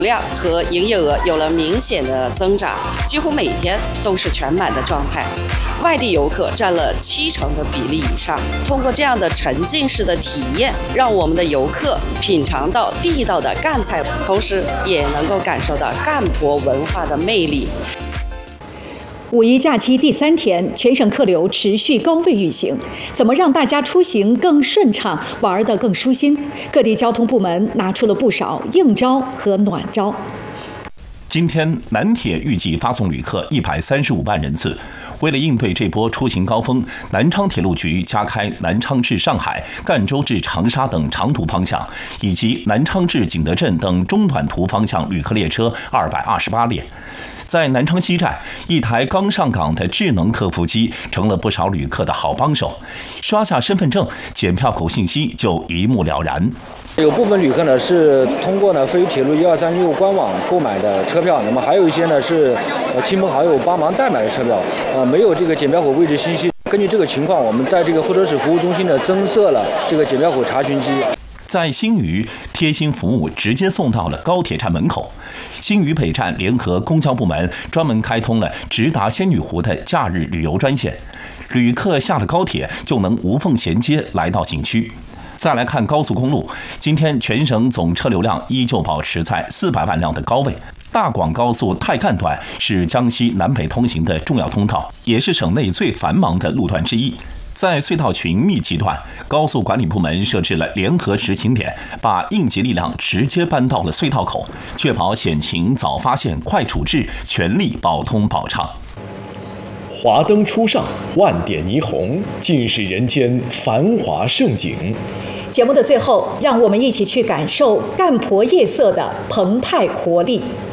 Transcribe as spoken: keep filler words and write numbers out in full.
量和营业额有了明显的增长，几乎每天都是全满的状态。外地游客占了七成的比例以上。通过这样的沉浸式的体验，让我们的游客品尝到地道的赣菜，同时也能够感受到赣博文化的魅力。 五一假期第三天，全省客流持续高位运行，怎么让大家出行更顺畅，玩得更舒心？各地交通部门拿出了不少硬招和暖招。 今天，南铁预计发送旅客一百三十五万人次。为了应对这波出行高峰，南昌铁路局加开南昌至上海、赣州至长沙等长途方向，以及南昌至景德镇等中短途方向旅客列车二百二十八列。在南昌西站，一台刚上岗的智能客服机成了不少旅客的好帮手。刷下身份证、检票口信息就一目了然。 有部分旅客呢是通过呢飞鱼铁路一二三六官网购买的车票，那么还有一些呢是呃亲朋好友帮忙代买的车票，呃没有这个检票口位置信息。根据这个情况，我们在这个候车室服务中心呢增设了这个检票口查询机。 在新余，贴心服务直接送到了高铁站门口。新余北站联合公交部门专门开通了直达仙女湖的假日旅游专线，旅客下了高铁就能无缝衔接来到景区。再来看高速公路，今天全省总车流量依旧保持在四百万辆的高位。大广高速太赣段是江西南北通行的重要通道，也是省内最繁忙的路段之一。在隧道群密集段，高速管理部门设置了联合执勤点，把应急力量直接搬到了隧道口，确保险情早发现、快处置，全力保通保畅。 华灯初上，万点霓虹，尽是人间繁华盛景。 节目的最后，让我们一起去感受赣博夜色的澎湃活力。